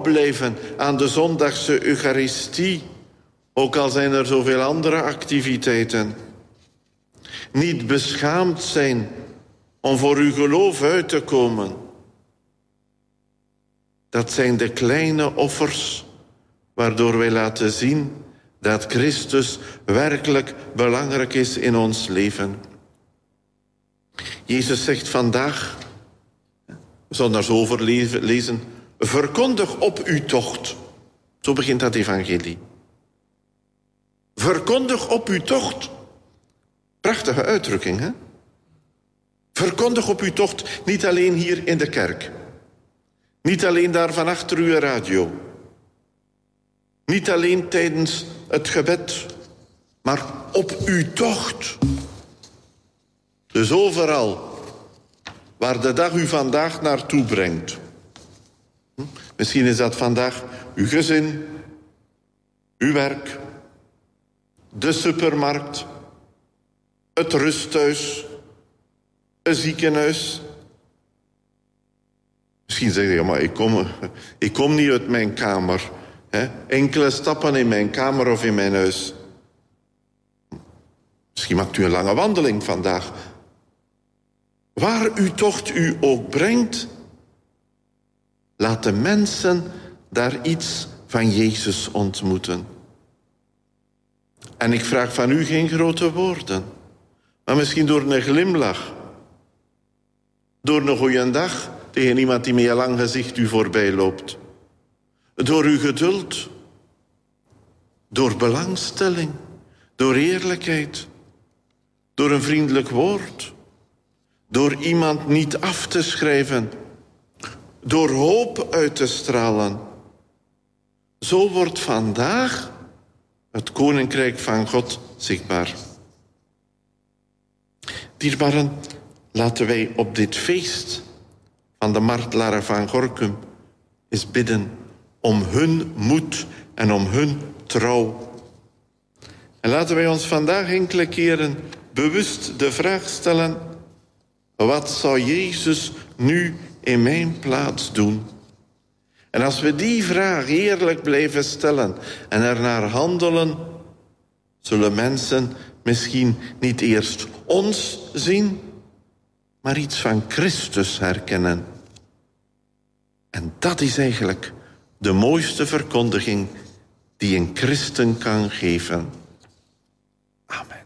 opblijven aan de zondagse Eucharistie, ook al zijn er zoveel andere activiteiten. Niet beschaamd zijn om voor uw geloof uit te komen. Dat zijn de kleine offers waardoor wij laten zien dat Christus werkelijk belangrijk is in ons leven. Jezus zegt vandaag, we zullen daar zo over lezen, verkondig op uw tocht. Zo begint dat evangelie. Verkondig op uw tocht. Prachtige uitdrukking, hè? Verkondig op uw tocht, niet alleen hier in de kerk. Niet alleen daar van achter uw radio. Niet alleen tijdens het gebed, maar op uw tocht. Dus overal waar de dag u vandaag naartoe brengt. Misschien is dat vandaag uw gezin, uw werk, de supermarkt, het rusthuis, een ziekenhuis. Misschien zeg je, maar ik kom niet uit mijn kamer. Hè? Enkele stappen in mijn kamer of in mijn huis. Misschien maakt u een lange wandeling vandaag. Waar uw tocht u ook brengt, laat de mensen daar iets van Jezus ontmoeten. En ik vraag van u geen grote woorden, maar misschien door een glimlach. Door een goeiedag tegen iemand die met een lang gezicht u voorbij loopt. Door uw geduld. Door belangstelling. Door eerlijkheid. Door een vriendelijk woord. Door iemand niet af te schrijven. Door hoop uit te stralen. Zo wordt vandaag het Koninkrijk van God zichtbaar. Dierbaren, laten wij op dit feest van de martelaren van Gorinchem eens bidden om hun moed en om hun trouw. En laten wij ons vandaag enkele keren bewust de vraag stellen: wat zou Jezus nu in mijn plaats doen? En als we die vraag eerlijk blijven stellen en ernaar handelen, zullen mensen misschien niet eerst ons zien, maar iets van Christus herkennen. En dat is eigenlijk de mooiste verkondiging die een christen kan geven. Amen.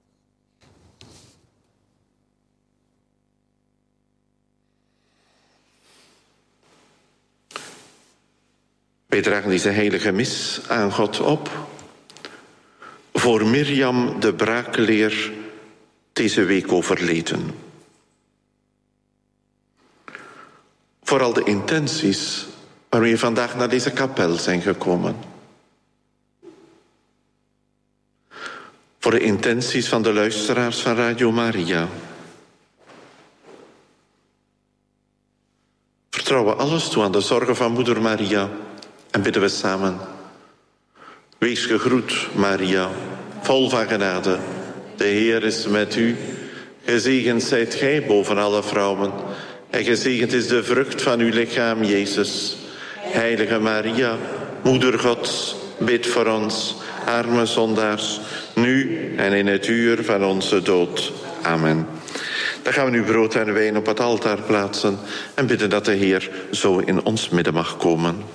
Wij dragen deze heilige mis aan God op voor Mirjam de braakleer, deze week overleden. Vooral de intenties waarmee we vandaag naar deze kapel zijn gekomen. Voor de intenties van de luisteraars van Radio Maria. Vertrouwen alles toe aan de zorgen van Moeder Maria en bidden we samen. Wees gegroet, Maria, vol van genade. De Heer is met u. Gezegend zijt gij boven alle vrouwen. En gezegend is de vrucht van uw lichaam, Jezus. Heilige Maria, Moeder Gods, bid voor ons, arme zondaars, nu en in het uur van onze dood. Amen. Dan gaan we nu brood en wijn op het altaar plaatsen en bidden dat de Heer zo in ons midden mag komen.